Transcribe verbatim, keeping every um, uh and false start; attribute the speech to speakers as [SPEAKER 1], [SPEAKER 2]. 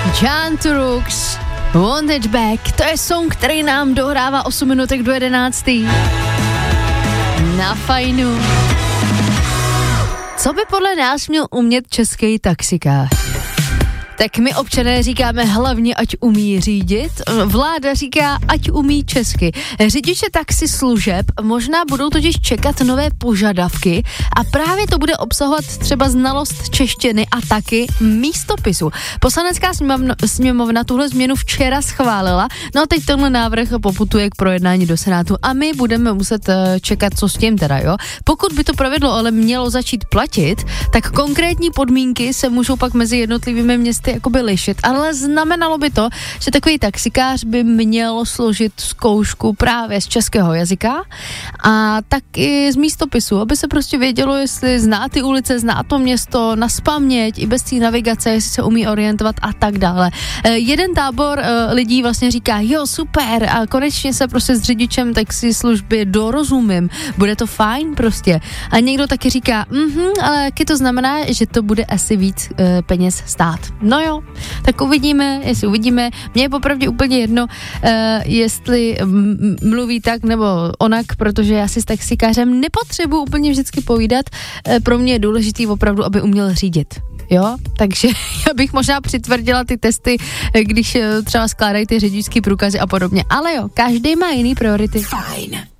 [SPEAKER 1] Jan Turux, Want It Back, to je song, který nám dohrává osm minutek do jedenáctý. Na fajnu. Co by podle nás měl umět český taxikář? Tak my občané říkáme hlavně, ať umí řídit, vláda říká, ať umí česky. Řidiče taxi služeb možná budou totiž čekat nové požadavky a právě to bude obsahovat třeba znalost češtiny a taky místopisu. Poslanecká sněmovna, sněmovna tuhle změnu včera schválila, no a teď tenhle návrh poputuje k projednání do Senátu a my budeme muset čekat, co s tím teda, jo. Pokud by to pravidlo ale mělo začít platit, tak konkrétní podmínky se můžou pak mezi jednotlivými městy jakoby lišit, ale znamenalo by to, že takový taxikář by měl složit zkoušku právě z českého jazyka a taky z místopisu, aby se prostě vědělo, jestli zná ty ulice, zná to město naspaměť, i bez té navigace, jestli se umí orientovat a tak dále. E, jeden tábor e, lidí vlastně říká, jo, super, a konečně se prostě s řidičem taxi služby dorozumím, bude to fajn prostě. A někdo taky říká, mhm, ale jaký to znamená, že to bude asi víc e, peněz stát. No jo, tak uvidíme, jestli uvidíme. Mně je popravdě úplně jedno, uh, jestli m- mluví tak nebo onak, protože já si s taxikářem nepotřebuji úplně vždycky povídat. Uh, pro mě je důležitý opravdu, aby uměl řídit. Jo, takže já bych možná přitvrdila ty testy, když uh, třeba skládají ty řidičský průkazy a podobně. Ale jo, každý má jiný priority. Fajn.